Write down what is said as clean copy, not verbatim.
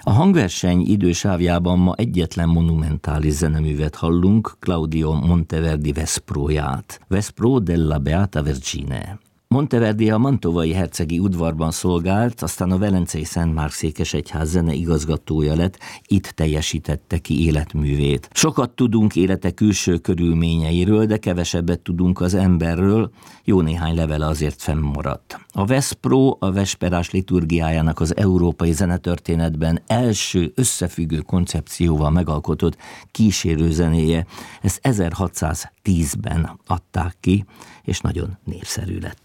A hangverseny idősávjában ma egyetlen monumentális zeneművet hallunk, Claudio Monteverdi Veszpróját, Veszpró della Beata Vergine. Monteverdi a mantovai hercegi udvarban szolgált, aztán a velencei Szent Márk székesegyház zeneigazgatója lett, itt teljesítette ki életművét. Sokat tudunk élete külső körülményeiről, de kevesebbet tudunk az emberről, jó néhány levele azért fennmaradt. A Veszpró a vesperás liturgiájának az európai zenetörténetben első összefüggő koncepcióval megalkotott kísérőzenéje, ezt 1610-ben adták ki, és nagyon népszerű lett.